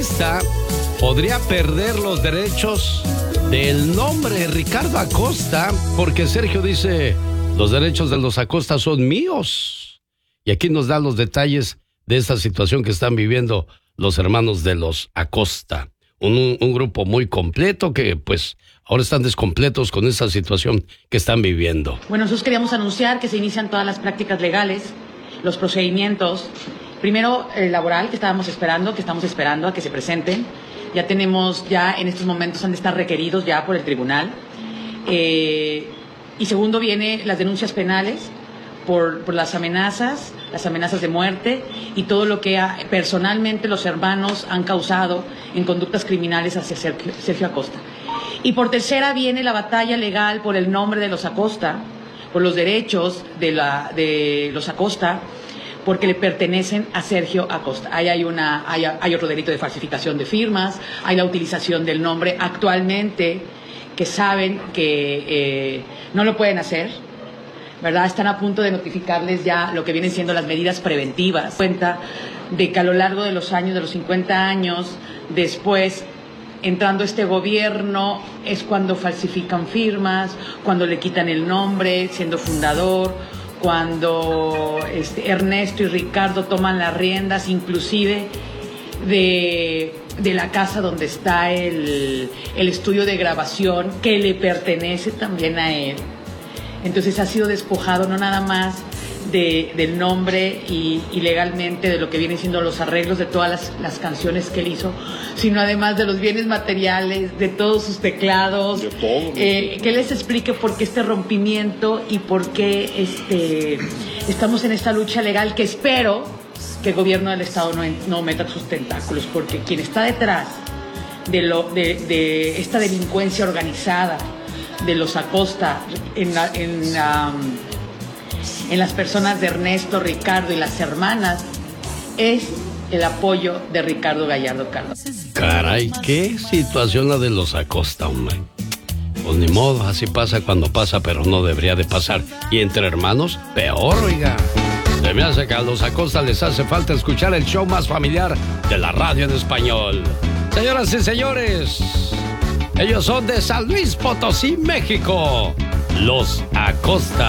artista podría perder los derechos del nombre Ricardo Acosta, porque Sergio dice, los derechos de los Acosta son míos. Y aquí nos da los detalles de esta situación que están viviendo los hermanos de los Acosta. Un grupo muy completo que pues ahora están descompletos con esta situación que están viviendo. Bueno, nosotros queríamos anunciar que se inician todas las prácticas legales, los procedimientos. Primero, el laboral que estamos esperando a que se presenten. Ya en estos momentos han de estar requeridos ya por el tribunal. Y segundo viene las denuncias penales por las amenazas de muerte y todo lo que personalmente los hermanos han causado en conductas criminales hacia Sergio Acosta. Y por tercera viene la batalla legal por el nombre de los Acosta, por los derechos de los Acosta, porque le pertenecen a Sergio Acosta. Hay otro delito de falsificación de firmas, hay la utilización del nombre actualmente, que saben que no lo pueden hacer, ¿verdad? Están a punto de notificarles ya lo que vienen siendo las medidas preventivas. Cuenta de que a lo largo de los años, de los 50 años, después, entrando este gobierno, es cuando falsifican firmas, cuando le quitan el nombre, siendo fundador, cuando Ernesto y Ricardo toman las riendas, inclusive de la casa donde está el estudio de grabación, que le pertenece también a él. Entonces ha sido despojado no nada más del nombre y legalmente de lo que vienen siendo los arreglos de todas las canciones que él hizo, sino además de los bienes materiales, de todos sus teclados, que les explique por qué este rompimiento y por qué estamos en esta lucha legal, que espero que el gobierno del Estado no meta sus tentáculos, porque quien está detrás de esta delincuencia organizada de los Acosta en las personas de Ernesto, Ricardo y las hermanas es el apoyo de Ricardo Gallardo Cardona. Caray, qué situación la de los Acosta, hombre. Pues ni modo, así pasa cuando pasa, pero no debería de pasar. Y entre hermanos, peor, oiga. Se me hace que a los Acosta les hace falta escuchar el show más familiar de la radio en español. Señoras y señores, ellos son de San Luis Potosí, México. Los Acosta.